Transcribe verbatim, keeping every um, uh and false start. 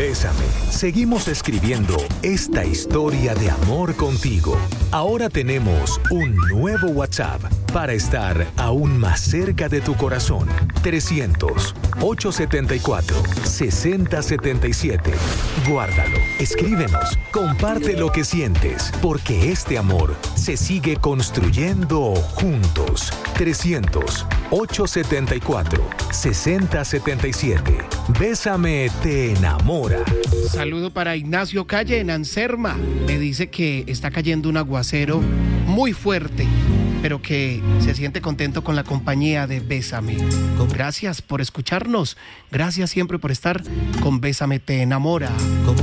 Bésame. Seguimos escribiendo esta historia de amor contigo. Ahora tenemos un nuevo WhatsApp para estar aún más cerca de tu corazón. trescientos, ochocientos setenta y cuatro, sesenta setenta y siete. Guárdalo, escríbenos, comparte lo que sientes, porque este amor se sigue construyendo juntos. trescientos, ochocientos setenta y cuatro, sesenta setenta y siete. Bésame te enamora. Saludo para Ignacio Calle en Anserma. Me dice que está cayendo un aguacero muy fuerte, pero que se siente contento con la compañía de Bésame. Gracias por escucharnos. Gracias siempre por estar con Bésame te enamora.